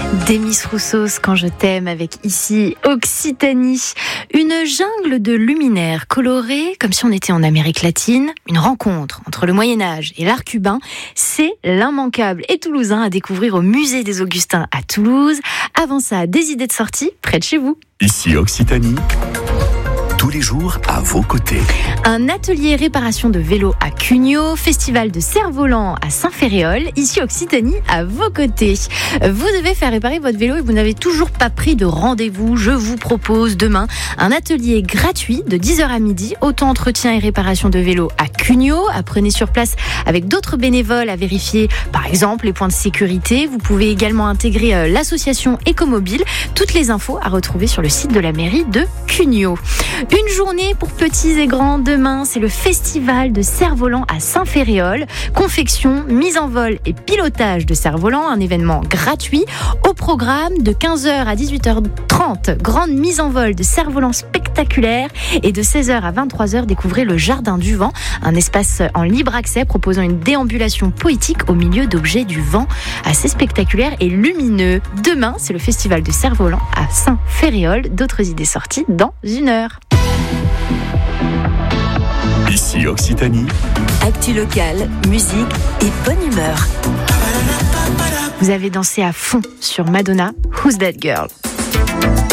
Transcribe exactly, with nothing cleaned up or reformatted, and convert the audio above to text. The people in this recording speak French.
Demis Roussos, Quand je t'aime, avec ici Occitanie. Une jungle de luminaires colorés, comme si on était en Amérique latine. Une rencontre entre le Moyen-Âge et l'art cubain. C'est l'immanquable et toulousain à découvrir au Musée des Augustins à Toulouse. Avant ça, des idées de sortie près de chez vous. Ici Occitanie, tous les jours à vos côtés. Un atelier réparation de vélos à Cugnaux, festival de cerf-volant à Saint-Ferréol, ici Occitanie, à vos côtés. Vous devez faire réparer votre vélo et vous n'avez toujours pas pris de rendez-vous. Je vous propose demain un atelier gratuit de dix heures à midi, auto-entretien et réparation de vélos à Cugnaux. Apprenez sur place avec d'autres bénévoles à vérifier, par exemple, les points de sécurité. Vous pouvez également intégrer l'association Écomobile. Toutes les infos à retrouver sur le site de la mairie de Cugnaux. Une journée pour petits et grands. Demain, c'est le festival de cerf-volant à Saint-Ferréol. Confection, mise en vol et pilotage de cerf-volant, un événement gratuit. Au programme de quinze heures à dix-huit heures trente, grande mise en vol de cerf-volant spectaculaire. Et de seize heures à vingt-trois heures, découvrez le Jardin du Vent, un espace en libre accès proposant une déambulation poétique au milieu d'objets du vent assez spectaculaires et lumineux. Demain, c'est le festival de cerf-volant à Saint-Ferréol. D'autres idées sorties dans une heure. Ici Occitanie. Actu locale, musique et bonne humeur. Vous avez dansé à fond sur Madonna, Who's That Girl?